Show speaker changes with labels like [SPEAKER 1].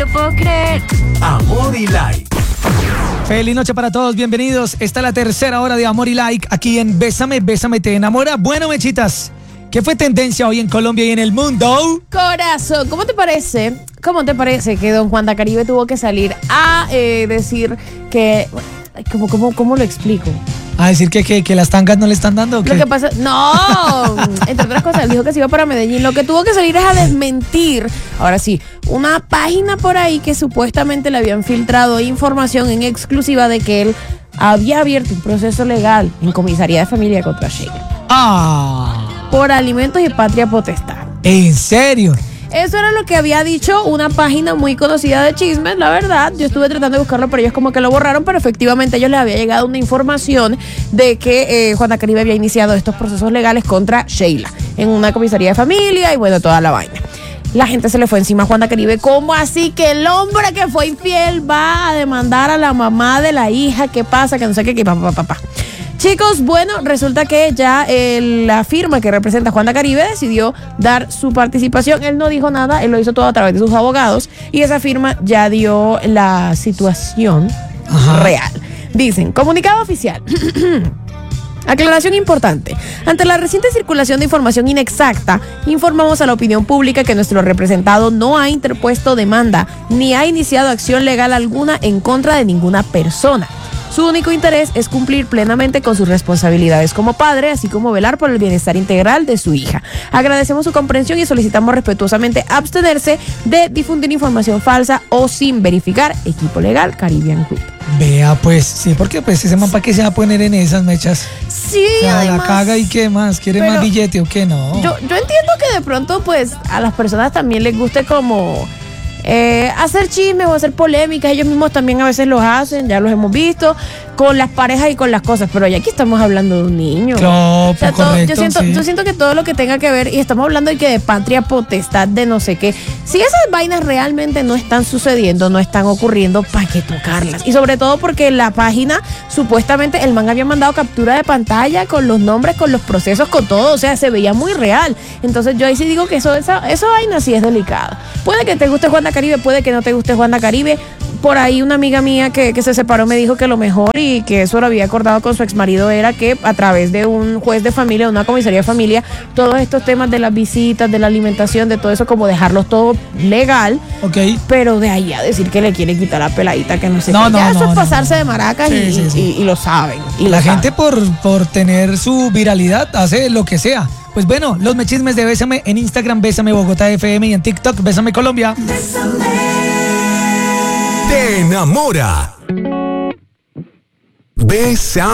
[SPEAKER 1] lo puedo creer.
[SPEAKER 2] Amor y Like.
[SPEAKER 3] Feliz noche para todos, bienvenidos. Está la tercera hora de Amor y Like aquí en Bésame, Bésame, te enamora. Bueno, mechitas, ¿qué fue tendencia hoy en Colombia y en el mundo?
[SPEAKER 4] Corazón, ¿cómo te parece que don Juan Dacaribe tuvo que salir a decir que... ¿Cómo lo explico?
[SPEAKER 3] A decir que las tangas no le están dando, ¿o qué?
[SPEAKER 4] Lo que pasa, no, entre otras cosas, él dijo que se iba para Medellín. Lo que tuvo que salir es a desmentir, ahora sí, una página por ahí que supuestamente le habían filtrado información en exclusiva de que él había abierto un proceso legal en comisaría de familia contra Sheila. Por alimentos y patria potestad.
[SPEAKER 3] ¿En serio?
[SPEAKER 4] Eso era lo que había dicho una página muy conocida de chismes, la verdad. Yo estuve tratando de buscarlo, pero ellos como que lo borraron, pero efectivamente a ellos les había llegado una información de que Juan Dacaribe había iniciado estos procesos legales contra Sheila en una comisaría de familia y bueno, toda la vaina. La gente se le fue encima a Juan Dacaribe. ¿Cómo así que el hombre que fue infiel va a demandar a la mamá de la hija? ¿Qué pasa? Que no sé qué, papá. Chicos, bueno, resulta que ya la firma que representa a Juan Dacaribe decidió dar su participación. Él no dijo nada, él lo hizo todo a través de sus abogados y esa firma ya dio la situación real. Dicen, comunicado oficial. Aclaración importante. Ante la reciente circulación de información inexacta, informamos a la opinión pública que nuestro representado no ha interpuesto demanda ni ha iniciado acción legal alguna en contra de ninguna persona. Su único interés es cumplir plenamente con sus responsabilidades como padre, así como velar por el bienestar integral de su hija. Agradecemos su comprensión y solicitamos respetuosamente abstenerse de difundir información falsa o sin verificar. Equipo legal Caribbean Group.
[SPEAKER 3] Vea, pues, sí, porque pues ese man para qué se va a poner en esas mechas.
[SPEAKER 4] Sí,
[SPEAKER 3] o sea,
[SPEAKER 4] además,
[SPEAKER 3] la caga y qué más, ¿quiere más billete o qué no?
[SPEAKER 4] Yo entiendo que de pronto pues a las personas también les guste como... hacer chismes o hacer polémicas, ellos mismos también a veces los hacen, ya los hemos visto, con las parejas y con las cosas, pero ya aquí estamos hablando de un niño.
[SPEAKER 3] Claro,
[SPEAKER 4] o sea,
[SPEAKER 3] correcto,
[SPEAKER 4] yo siento que todo lo que tenga que ver, y estamos hablando de que de patria potestad, de no sé qué, si esas vainas realmente no están sucediendo, no están ocurriendo, ¿para qué tocarlas? Y sobre todo porque la página, supuestamente el man había mandado captura de pantalla con los nombres, con los procesos, con todo, o sea, se veía muy real. Entonces yo ahí sí digo que esa vaina sí es delicada. Puede que te guste Juan Dacaribe, puede que no te guste Juan Dacaribe. Por ahí una amiga mía que se separó me dijo que lo mejor y que eso lo había acordado con su exmarido era que a través de un juez de familia, una comisaría de familia, todos estos temas de las visitas, de la alimentación, de todo eso, como dejarlos todo legal.
[SPEAKER 3] Ok.
[SPEAKER 4] Pero de ahí a decir que le quiere quitar la peladita, que no sé
[SPEAKER 3] No,
[SPEAKER 4] qué.
[SPEAKER 3] no,
[SPEAKER 4] Ya
[SPEAKER 3] no,
[SPEAKER 4] eso es
[SPEAKER 3] no,
[SPEAKER 4] pasarse
[SPEAKER 3] no.
[SPEAKER 4] de maracas
[SPEAKER 3] Sí.
[SPEAKER 4] y lo saben. Y
[SPEAKER 3] la
[SPEAKER 4] lo
[SPEAKER 3] gente
[SPEAKER 4] saben.
[SPEAKER 3] por tener su viralidad hace lo que sea. Pues bueno, los mechismes de Bésame en Instagram, Bésame Bogotá FM y en TikTok, Bésame Colombia.
[SPEAKER 2] Te enamora. Bésame.